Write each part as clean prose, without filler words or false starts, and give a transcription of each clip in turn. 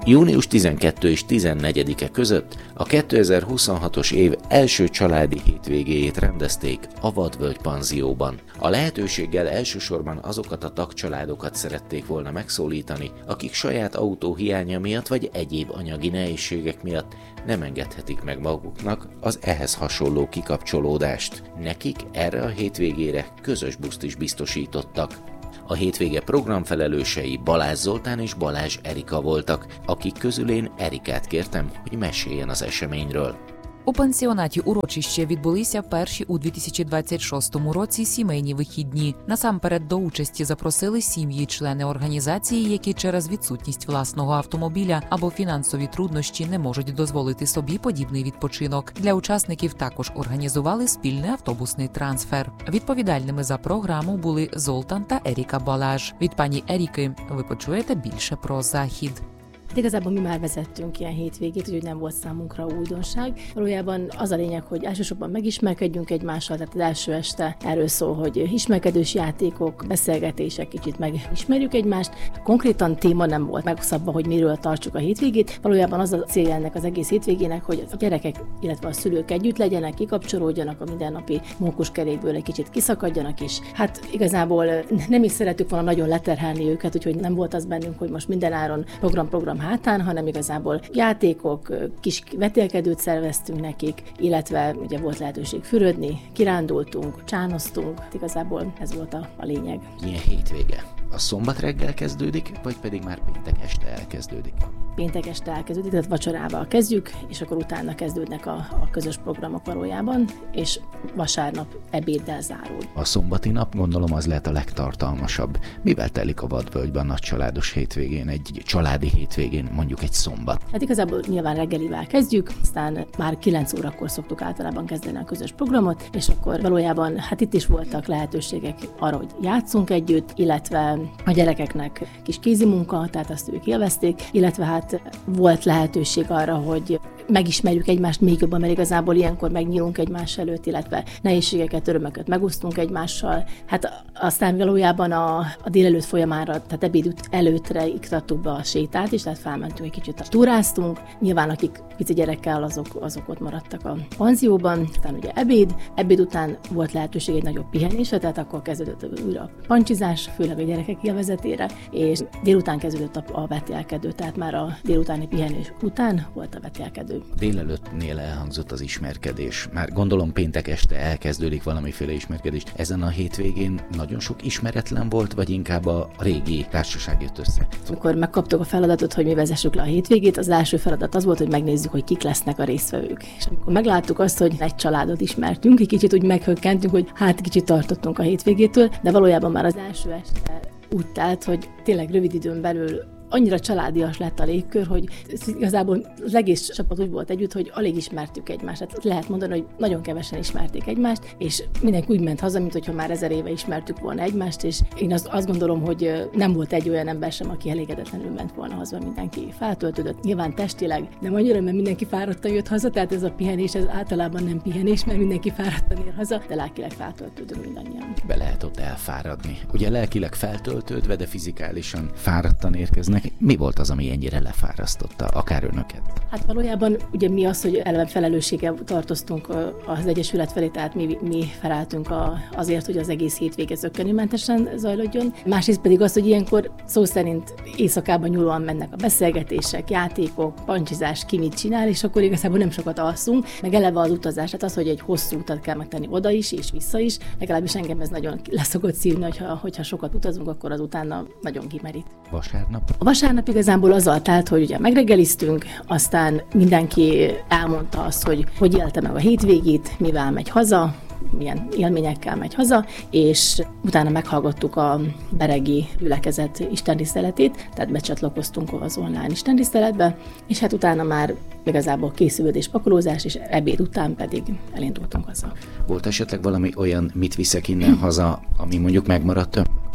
Június 12 és 14-e között a 2026-os év első családi hétvégéjét rendezték a Vadvölgy panzióban. A lehetőséggel elsősorban azokat a tagcsaládokat szerették volna megszólítani, akik saját autó hiánya miatt vagy egyéb anyagi nehézségek miatt nem engedhetik meg maguknak az ehhez hasonló kikapcsolódást. Nekik erre a hétvégére közös buszt is biztosítottak. A hétvége programfelelősei Balázs Zoltán és Balázs Erika voltak, akik közül én Erikát kértem, hogy meséljen az eseményről. У пансіонаті урочище відбулися перші у 2026 році сімейні вихідні. Насамперед до участі запросили сім'ї, члени організації, які через відсутність власного автомобіля або фінансові труднощі не можуть дозволити собі подібний відпочинок. Для учасників також організували спільний автобусний трансфер. Відповідальними за програму були Золтан та Еріка Балázs. Від пані Еріки ви почуєте більше про захід. Igazából mi már vezettünk ilyen hétvégét, úgyhogy nem volt számunkra újdonság. Valójában az a lényeg, hogy elsősorban megismerkedjünk egymással, tehát az első este erről szól, hogy ismerkedős játékok, beszélgetések, kicsit megismerjük egymást. Konkrétan téma nem volt megszabva, hogy miről tartsuk a hétvégét. Valójában az a célja ennek az egész hétvégének, hogy a gyerekek, illetve a szülők együtt legyenek, kikapcsolódjanak a mindennapi mókuskerékből, egy kicsit kiszakadjanak is. Hát igazából nem is szeretük volna nagyon leterhelni őket, úgyhogy nem volt az bennünk, hogy most mindenáron program hátán, hanem igazából játékok, kis vetélkedőt szerveztünk nekik, illetve ugye volt lehetőség fürödni, kirándultunk, csánoztunk, igazából ez volt a lényeg. Ilyen hétvége. A szombat reggel kezdődik, vagy pedig már péntek este elkezdődik? Péntek este elkezdődik, tehát vacsorával kezdjük, és akkor utána kezdődnek a közös programok valójában, és vasárnap ebéddel zárul. A szombati nap gondolom az lehet a legtartalmasabb. Mivel telik a Vadvölgyben nagy családos hétvégén, egy családi hétvégén, mondjuk egy szombat? Hát igazából nyilván reggelivel kezdjük, aztán már 9 órakor szoktuk általában kezdeni a közös programot, és akkor valójában hát itt is voltak lehetőségek arra, hogy játszunk együtt, illetve a gyerekeknek kis kézimunka, tehát azt ők élvezték, illetve hát volt lehetőség arra, hogy megismerjük egymást még jobban, mert igazából ilyenkor megnyílunk egymás előtt, illetve nehézségeket, örömöket megosztunk egymással. Hát aztán valójában a délelőtt folyamára, tehát ebéd előttre iktattuk be a sétát is, tehát felmentünk egy kicsit, túráztunk. Nyilván akik pici gyerekkel, azok ott maradtak a panzióban. Aztán ugye ebéd után volt lehetőség egy nagyobb pihenésre, tehát akkor kezdődött újra a pancsizás, főleg a gyerekek élvezetére, és délután kezdődött a vetélkedő, tehát már a délutáni pihenés után volt a vetélkedő. Délelőttnél elhangzott az ismerkedés. Már gondolom péntek este elkezdődik valamiféle ismerkedés. Ezen a hétvégén nagyon sok ismeretlen volt, vagy inkább a régi társaság jött össze? Amikor megkaptuk a feladatot, hogy mi vezessük le a hétvégét, az első feladat az volt, hogy megnézzük, hogy kik lesznek a résztvevők. És amikor megláttuk azt, hogy egy családot ismertünk, egy kicsit úgy meghökkentünk, hogy hát kicsit tartottunk a hétvégétől, de valójában már az első este úgy telt, hogy tényleg rövid időn belül annyira családias lett a légkör, hogy igazából az egész csapat úgy volt együtt, hogy alig ismertük egymást. Hát lehet mondani, hogy nagyon kevesen ismerték egymást, és mindenki úgy ment haza, mint hogyha már 1000 éve ismertük volna egymást, és én azt gondolom, hogy nem volt egy olyan ember sem, aki elégedetlenül ment volna haza, mindenki feltöltődött. Nyilván testileg nem annyira, mert mindenki fáradtan jött haza, tehát ez a pihenés, ez általában nem pihenés, mert mindenki fáradtan ér haza, de lelkileg feltöltődünk mindannyian. Be lehet ott elfáradni. Ugye lelkileg feltöltődve, de fizikálisan fáradtan érkeznek. Mi volt az, ami ennyire lefárasztotta, akár önöket? Hát valójában ugye mi az, hogy eleve felelősséggel tartoztunk az Egyesület felé, tehát mi felálltunk azért, hogy az egész hétvége zökkenőmentesen zajlódjon. Másrészt pedig az, hogy ilyenkor szó szerint éjszakában nyúlóan mennek a beszélgetések, játékok, pancsizás, ki mit csinál, és akkor igazából nem sokat alszunk, meg eleve az utazás, hát az, hogy egy hosszú utat kell megtenni oda is, és vissza is, legalábbis engem ez nagyon leszokott szívni, hogyha sokat utazunk, akkor az utána nagyon kimerít. Vasárnap? A vasárnap igazából azzal telt, hogy ugye megreggeliztünk, aztán mindenki elmondta azt, hogy élte meg a hétvégét, mivel megy haza, milyen élményekkel megy haza, és utána meghallgattuk a beregi gyülekezet istentiszteletét, tehát becsatlakoztunk az online istentiszteletbe, és hát utána már igazából készülődés, pakolózás, és ebéd után pedig elindultunk haza. Volt esetleg valami olyan, mit viszek innen haza, ami mondjuk megmaradt?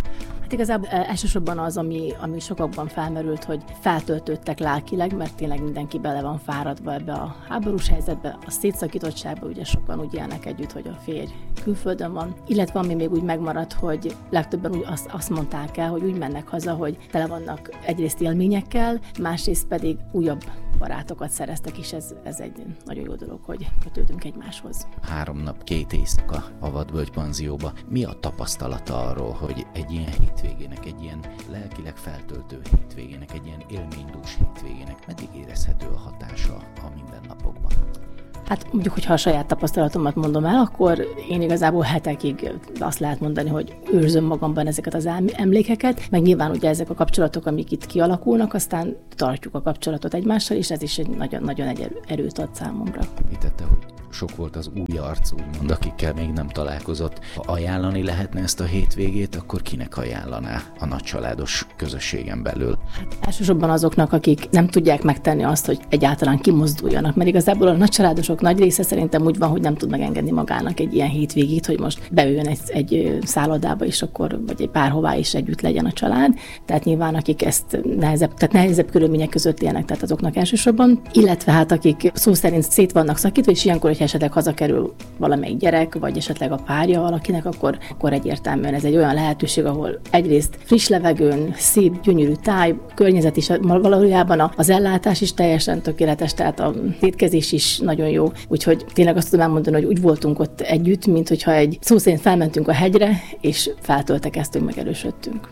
Hát igazából elsősorban az, ami sokakban felmerült, hogy feltöltődtek lelkileg, mert tényleg mindenki bele van fáradva ebbe a háborús helyzetbe, a szétszakítottságba, ugye sokan úgy élnek együtt, hogy a férj külföldön van, illetve ami még úgy megmaradt, hogy legtöbben úgy azt mondták el, hogy úgy mennek haza, hogy tele vannak egyrészt élményekkel, másrészt pedig újabb barátokat szereztek, és ez egy nagyon jó dolog, hogy kötődünk egymáshoz. 3 nap, 2 éjszaka a vadvölgypanzióba. Mi a tapasztalata arról, hogy egy ilyen hétvégének, egy ilyen lelkileg feltöltő hétvégének, egy ilyen élménydús hétvégének meddig érezhető a hatása a mindennapokban? Hát mondjuk, hogyha a saját tapasztalatomat mondom el, akkor én igazából hetekig azt lehet mondani, hogy őrzöm magamban ezeket az emlékeket, meg nyilván ugye ezek a kapcsolatok, amik itt kialakulnak, aztán tartjuk a kapcsolatot egymással, és ez is egy nagyon-nagyon erőt ad számomra. Említette, hogy sok volt az új arc, úgymond, akikkel még nem találkozott. Ha ajánlani lehetne ezt a hétvégét, akkor kinek ajánlaná a nagycsaládos közösségen belül? Hát elsősorban azoknak, akik nem tudják megtenni azt, hogy egyáltalán kimozduljanak, mert igazából a nagycsaládosok nagy része szerintem úgy van, hogy nem tud megengedni magának egy ilyen hétvégét, hogy most beüljön egy szállodába, és akkor, vagy egy bárhová is együtt legyen a család. Tehát nyilván akik ezt nehezebb körülmények között élnek, tehát azoknak elsősorban, illetve hát akik szó szerint szét vannak szakítva, és ilyenkor, hogyha esetleg hazakerül valamelyik gyerek, vagy esetleg a párja valakinek, akkor egyértelműen ez egy olyan lehetőség, ahol egyrészt friss levegőn, szép, gyönyörű táj, környezet is, valójában az ellátás is teljesen tökéletes, tehát a étkezés is nagyon jó. Úgyhogy tényleg azt tudom elmondani, hogy úgy voltunk ott együtt, mint hogyha egy szó szerint felmentünk a hegyre, és feltöltekeztünk, megerősödtünk.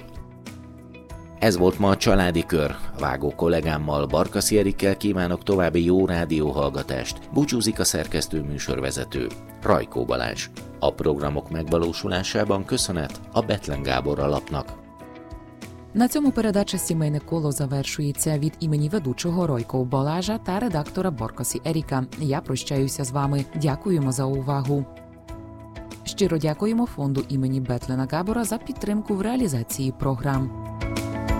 Ez volt ma a Családi Kör. A vágó kollégámmal, Barkaszi Erikkel kívánok további jó rádióhallgatást. Búcsúzik a szerkesztő műsorvezető, Rajkó Balázs. A programok megvalósulásában köszönet a Bethlen Gábor Alapnak. На цьому передача «Сімейне коло» завершується. Від імені ведучого Ройко Балажа та редактора Боркасі Еріка. Я прощаюся з вами. Дякуємо за увагу. Щиро дякуємо фонду імені Бетлена Габора за підтримку в реалізації програм.